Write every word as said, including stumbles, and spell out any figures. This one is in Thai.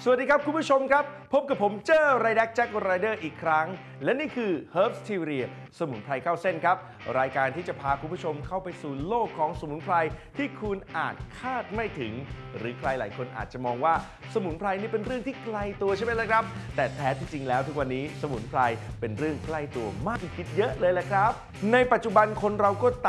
สวัสดีครับคุณผู้ชมครับพบกับผมเจอไรแดกแจ็คไรเดอร์อีกครั้งและนี่คือ Herbs Theory สมุนไพรเข้าเส้นครับรายการที่จะพาคุณผู้ชมเข้าไปสู่โลกของสมุนไพรที่คุณอาจคาดไม่ถึงหรือใครหลายคนอาจจะมองว่าสมุนไพรนี่เป็นเรื่องที่ไกลตัวใช่ไหมล่ะครับแต่แท้ที่จริงแล้วทุกวันนี้สมุนไพรเป็นเรื่องใกล้ตัวมากกว่าคิดเยอะเลยแหละครับในปัจจุบันคนเราก็